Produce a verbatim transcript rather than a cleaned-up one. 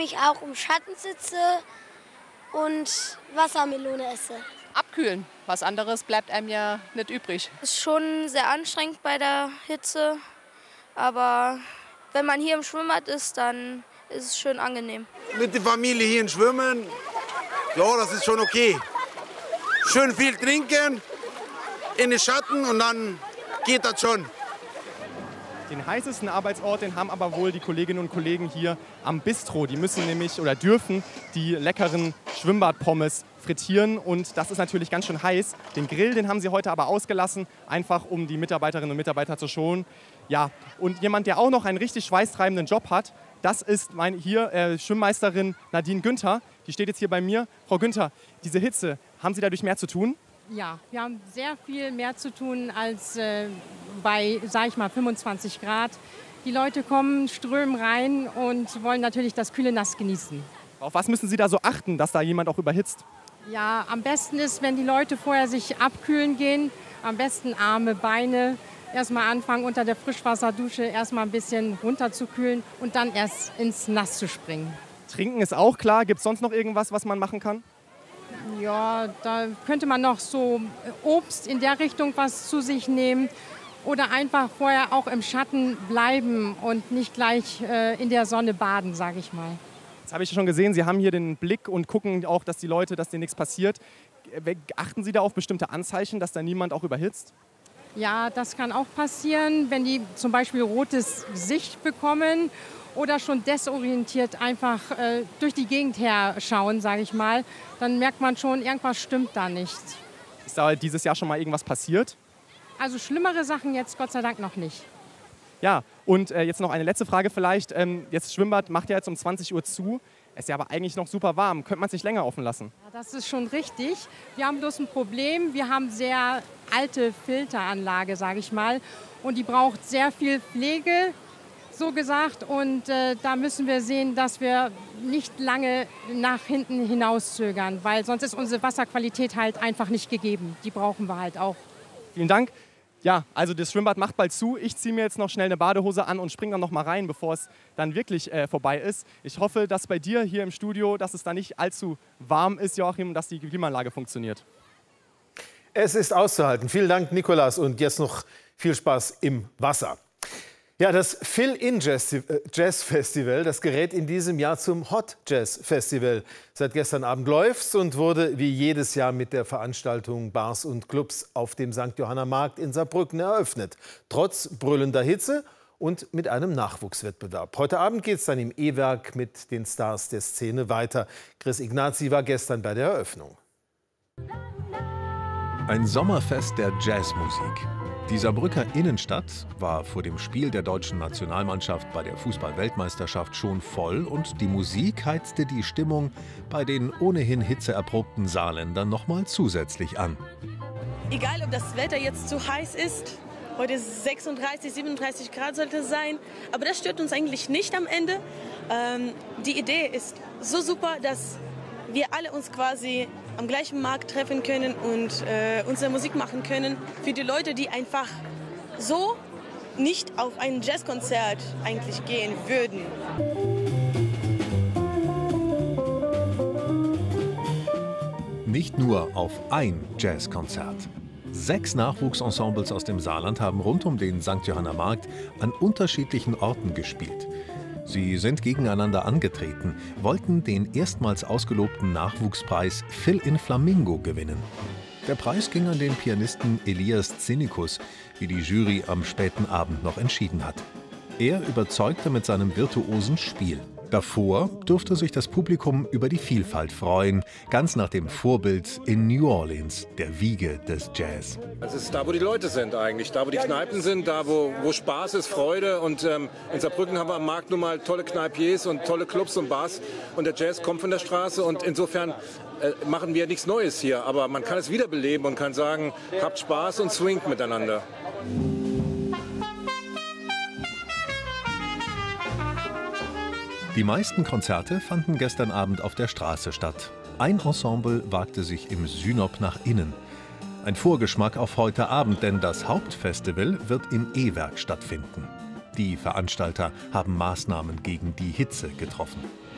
ich auch im Schatten sitze und Wassermelone esse. Abkühlen. Was anderes bleibt einem ja nicht übrig. Es ist schon sehr anstrengend bei der Hitze, aber wenn man hier im Schwimmbad ist, dann ist es schön angenehm. Mit der Familie hier schwimmen, ja, das ist schon okay. Schön viel trinken, in den Schatten und dann geht das schon. Den heißesten Arbeitsort, den haben aber wohl die Kolleginnen und Kollegen hier am Bistro. Die müssen nämlich oder dürfen die leckeren Schwimmbadpommes frittieren und das ist natürlich ganz schön heiß. Den Grill, den haben sie heute aber ausgelassen, einfach um die Mitarbeiterinnen und Mitarbeiter zu schonen. Ja, und jemand, der auch noch einen richtig schweißtreibenden Job hat, das ist mein, hier äh, Schwimmmeisterin Nadine Günther. Die steht jetzt hier bei mir. Frau Günther, diese Hitze, haben Sie dadurch mehr zu tun? Ja, wir haben sehr viel mehr zu tun als äh, bei, sag ich mal, fünfundzwanzig Grad. Die Leute kommen, strömen rein und wollen natürlich das kühle Nass genießen. Auf was müssen Sie da so achten, dass da jemand auch überhitzt? Ja, am besten ist, wenn die Leute vorher sich abkühlen gehen, am besten Arme, Beine, erstmal anfangen unter der Frischwasserdusche, erstmal ein bisschen runterzukühlen und dann erst ins Nass zu springen. Trinken ist auch klar. Gibt es sonst noch irgendwas, was man machen kann? Ja, da könnte man noch so Obst in der Richtung was zu sich nehmen oder einfach vorher auch im Schatten bleiben und nicht gleich äh, in der Sonne baden, sage ich mal. Jetzt habe ich schon gesehen, Sie haben hier den Blick und gucken auch, dass die Leute, dass denen nichts passiert. Achten Sie da auf bestimmte Anzeichen, dass da niemand auch überhitzt? Ja, das kann auch passieren, wenn die zum Beispiel rotes Gesicht bekommen oder schon desorientiert einfach äh, durch die Gegend her schauen, sage ich mal, dann merkt man schon, irgendwas stimmt da nicht. Ist da dieses Jahr schon mal irgendwas passiert? Also schlimmere Sachen jetzt Gott sei Dank noch nicht. Ja, und äh, jetzt noch eine letzte Frage vielleicht. Ähm, jetzt das Schwimmbad macht ja jetzt um zwanzig Uhr zu. Es ist ja aber eigentlich noch super warm. Könnte man es nicht länger offen lassen? Ja, das ist schon richtig. Wir haben bloß ein Problem. Wir haben sehr alte Filteranlage, sage ich mal. Und die braucht sehr viel Pflege, so gesagt. Und äh, da müssen wir sehen, dass wir nicht lange nach hinten hinauszögern, weil sonst ist unsere Wasserqualität halt einfach nicht gegeben. Die brauchen wir halt auch. Vielen Dank. Ja, also das Schwimmbad macht bald zu. Ich ziehe mir jetzt noch schnell eine Badehose an und springe dann noch mal rein, bevor es dann wirklich äh, vorbei ist. Ich hoffe, dass bei dir hier im Studio, dass es da nicht allzu warm ist, Joachim, und dass die Klimaanlage funktioniert. Es ist auszuhalten. Vielen Dank, Nikolas. Und jetzt noch viel Spaß im Wasser. Ja, das Fill-In Jazz Festival, das gerät in diesem Jahr zum Hot Jazz Festival. Seit gestern Abend läuft's und wurde wie jedes Jahr mit der Veranstaltung Bars und Clubs auf dem Sankt Johanner Markt in Saarbrücken eröffnet. Trotz brüllender Hitze und mit einem Nachwuchswettbewerb. Heute Abend geht's dann im E-Werk mit den Stars der Szene weiter. Chris Ignazi war gestern bei der Eröffnung. Ein Sommerfest der Jazzmusik. Die Saarbrücker Innenstadt war vor dem Spiel der deutschen Nationalmannschaft bei der Fußball-Weltmeisterschaft schon voll und die Musik heizte die Stimmung bei den ohnehin hitzeerprobten Saarländern noch mal zusätzlich an. Egal, ob das Wetter jetzt zu heiß ist, heute sechsunddreißig, siebenunddreißig Grad sollte es sein, aber das stört uns eigentlich nicht am Ende. Ähm, die Idee ist so super, dass wir alle uns quasi am gleichen Markt treffen können und äh, unsere Musik machen können. Für die Leute, die einfach so nicht auf ein Jazzkonzert eigentlich gehen würden. Nicht nur auf ein Jazzkonzert. Sechs Nachwuchsensembles aus dem Saarland haben rund um den Sankt Johanner Markt an unterschiedlichen Orten gespielt. Sie sind gegeneinander angetreten, wollten den erstmals ausgelobten Nachwuchspreis Fill-In Flamingo gewinnen. Der Preis ging an den Pianisten Elias Zinnikus, wie die Jury am späten Abend noch entschieden hat. Er überzeugte mit seinem virtuosen Spiel. Davor durfte sich das Publikum über die Vielfalt freuen, ganz nach dem Vorbild in New Orleans, der Wiege des Jazz. Es ist da, wo die Leute sind eigentlich, da, wo die Kneipen sind, da, wo, wo Spaß ist, Freude. Und ähm, in Saarbrücken haben wir am Markt nun mal tolle Kneipiers und tolle Clubs und Bars. Und der Jazz kommt von der Straße und insofern äh, machen wir nichts Neues hier. Aber man kann es wiederbeleben und kann sagen, habt Spaß und swingt miteinander. Die meisten Konzerte fanden gestern Abend auf der Straße statt. Ein Ensemble wagte sich im Synop nach innen. Ein Vorgeschmack auf heute Abend, denn das Hauptfestival wird im E-Werk stattfinden. Die Veranstalter haben Maßnahmen gegen die Hitze getroffen.